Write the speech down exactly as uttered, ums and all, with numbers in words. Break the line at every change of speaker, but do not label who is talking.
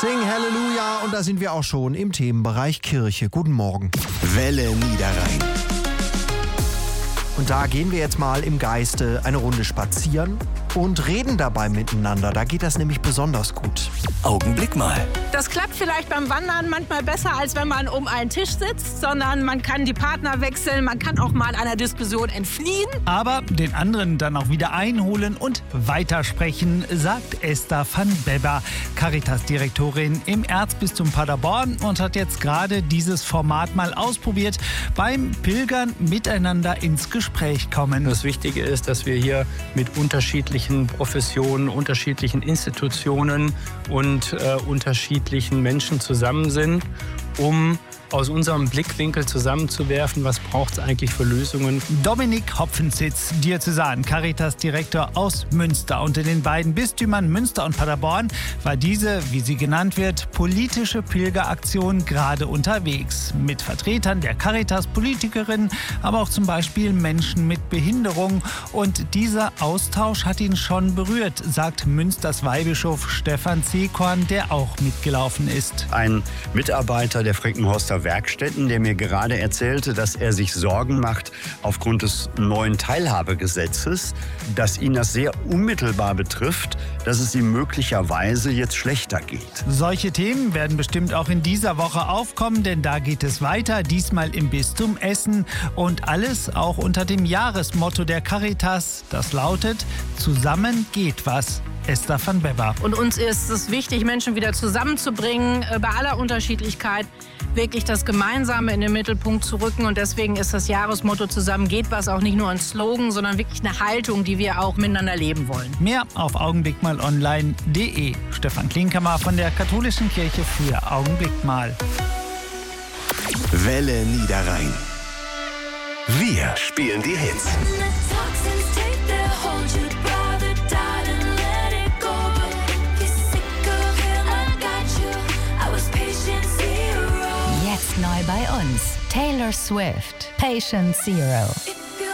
Sing Halleluja und da sind wir auch schon im Themenbereich Kirche. Guten Morgen.
Welle Niederrhein.
Und da gehen wir jetzt mal im Geiste eine Runde spazieren und reden dabei miteinander. Da geht das nämlich besonders gut.
Augenblick mal.
Das klappt vielleicht beim Wandern manchmal besser, als wenn man um einen Tisch sitzt, sondern man kann die Partner wechseln, man kann auch mal einer Diskussion entfliehen.
Aber den anderen dann auch wieder einholen und weitersprechen, sagt Esther van Bebber, Caritas-Direktorin im Erzbistum Paderborn und hat jetzt gerade dieses Format mal ausprobiert beim Pilgern miteinander ins Gespräch kommen.
Das Wichtige ist, dass wir hier mit unterschiedlichen Professionen, unterschiedlichen Institutionen und äh, unterschiedlichen Menschen zusammen sind, um aus unserem Blickwinkel zusammenzuwerfen, was braucht es eigentlich für Lösungen.
Dominik Hopfensitz, Diözesan, Caritas-Direktor aus Münster. Unter den beiden Bistümern Münster und Paderborn war diese, wie sie genannt wird, politische Pilgeraktion gerade unterwegs. Mit Vertretern der Caritas, Politikerinnen, aber auch zum Beispiel Menschen mit Behinderung. Und dieser Austausch hat ihn schon berührt, sagt Münsters Weihbischof Stefan Zekorn, der auch mitgelaufen ist.
Ein Mitarbeiter der Frickenhorster Werkstätten, der mir gerade erzählte, dass er sich Sorgen macht aufgrund des neuen Teilhabegesetzes, dass ihn das sehr unmittelbar betrifft, dass es ihm möglicherweise jetzt schlechter geht.
Solche Themen werden bestimmt auch in dieser Woche aufkommen, denn da geht es weiter, diesmal im Bistum Essen und alles auch unter dem Jahresmotto der Caritas, das lautet: Zusammen geht was. Esther van Bebber.
Und uns ist es wichtig, Menschen wieder zusammenzubringen, bei aller Unterschiedlichkeit wirklich das Gemeinsame in den Mittelpunkt zu rücken. Und deswegen ist das Jahresmotto Zusammen geht was auch nicht nur ein Slogan, sondern wirklich eine Haltung, die wir auch miteinander leben wollen.
Mehr auf augenblickmalonline punkt de. Stefan Klinkhammer von der Katholischen Kirche für Augenblick mal.
Welle Niederrhein. Wir spielen die Hits.
Jetzt neu bei uns. Taylor Swift, Patient Zero.